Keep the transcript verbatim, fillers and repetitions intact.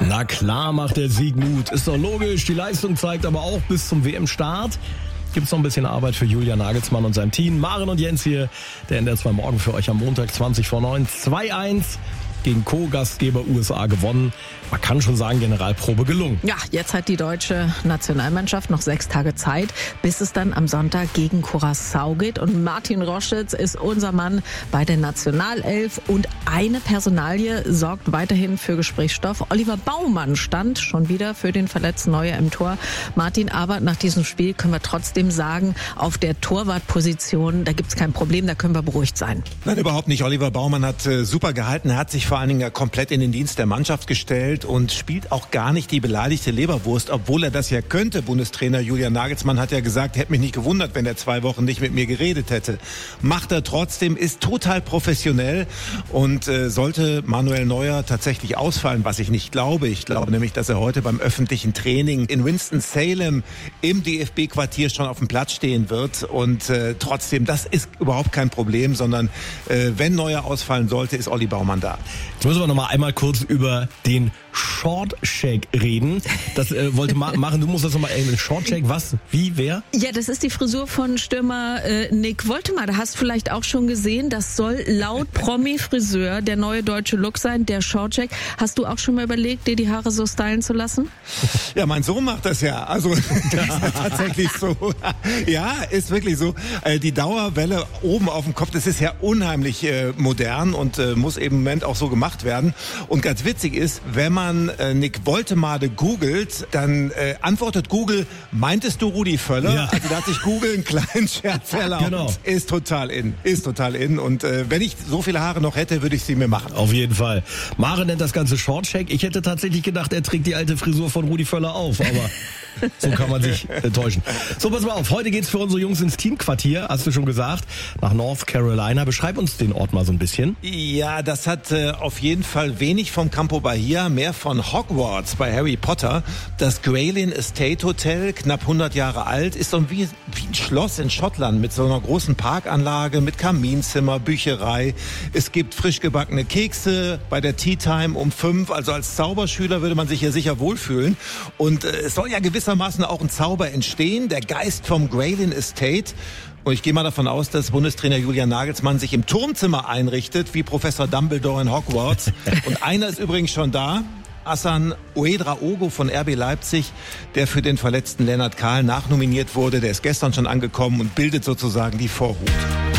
Na klar macht der Sieg Mut. Ist doch logisch. Die Leistung zeigt aber auch bis zum W M-Start gibt's noch ein bisschen Arbeit für Julian Nagelsmann und sein Team. Maren und Jens hier, der N D R zwei Morgen für euch am Montag zwanzig vor neun. zwei eins gegen Co-Gastgeber U S A gewonnen. Man kann schon sagen, Generalprobe gelungen. Ja, jetzt hat die deutsche Nationalmannschaft noch sechs Tage Zeit, bis es dann am Sonntag gegen Curaçao geht. Und Martin Roschitz ist unser Mann bei der Nationalelf. Und eine Personalie sorgt weiterhin für Gesprächsstoff. Oliver Baumann stand schon wieder für den verletzten Neuer im Tor. Martin, aber nach diesem Spiel können wir trotzdem sagen, auf der Torwartposition, da gibt's kein Problem, da können wir beruhigt sein. Nein, überhaupt nicht. Oliver Baumann hat äh, super gehalten. Er hat sich vor allen Dingen ja komplett in den Dienst der Mannschaft gestellt und spielt auch gar nicht die beleidigte Leberwurst, obwohl er das ja könnte. Bundestrainer Julian Nagelsmann hat ja gesagt, hätte mich nicht gewundert, wenn er zwei Wochen nicht mit mir geredet hätte. Macht er trotzdem, ist total professionell und äh, sollte Manuel Neuer tatsächlich ausfallen, was ich nicht glaube. Ich glaube nämlich, dass er heute beim öffentlichen Training in Winston-Salem im D F B-Quartier schon auf dem Platz stehen wird und äh, trotzdem, das ist überhaupt kein Problem, sondern äh, wenn Neuer ausfallen sollte, ist Olli Baumann da. Jetzt müssen wir noch mal einmal kurz über den Short-Shag reden. Das äh, wollte Ma- machen, du musst das nochmal ändern. Short-Shag, was? Wie? Wer? Ja, das ist die Frisur von Stürmer äh, Nick Woltemar. Da hast du vielleicht auch schon gesehen, das soll laut Promi-Friseur der neue deutsche Look sein, der Short-Shag. Hast du auch schon mal überlegt, dir die Haare so stylen zu lassen? Ja, mein Sohn macht das ja. Also das ist tatsächlich so. Ja, ist wirklich so. Äh, die Dauerwelle oben auf dem Kopf, das ist ja unheimlich äh, modern und äh, muss eben im Moment auch so gemacht werden. Und ganz witzig ist, wenn man äh, Nick Woltemade googelt, dann äh, antwortet Google, meintest du Rudi Völler? Ja. Also da hat sich Google einen kleinen Scherz erlaubt. Genau. Ist total in. Ist total in. Und äh, wenn ich so viele Haare noch hätte, würde ich sie mir machen. Auf jeden Fall. Mare nennt das Ganze Short-Shag. Ich hätte tatsächlich gedacht, er trägt die alte Frisur von Rudi Völler auf, aber so kann man sich äh, täuschen. So, pass mal auf. Heute geht's für unsere Jungs ins Teamquartier, hast du schon gesagt, nach North Carolina. Beschreib uns den Ort mal so ein bisschen. Ja, das hat äh, auf jeden Fall wenig vom Campo Bahia, mehr von Hogwarts bei Harry Potter. Das Graylin Estate Hotel, knapp hundert Jahre alt, ist so wie, wie ein Schloss in Schottland mit so einer großen Parkanlage, mit Kaminzimmer, Bücherei. Es gibt frisch gebackene Kekse bei der Tea Time um fünf. Also als Zauberschüler würde man sich hier sicher wohlfühlen. Und äh, es soll ja gewissermaßen auch ein Zauber entstehen, der Geist vom Graylin Estate. Und ich gehe mal davon aus, dass Bundestrainer Julian Nagelsmann sich im Turmzimmer einrichtet, wie Professor Dumbledore in Hogwarts. Und einer ist übrigens schon da. Hassan Ouedraogo von R B Leipzig, der für den verletzten Lennart Kahl nachnominiert wurde. Der ist gestern schon angekommen und bildet sozusagen die Vorhut.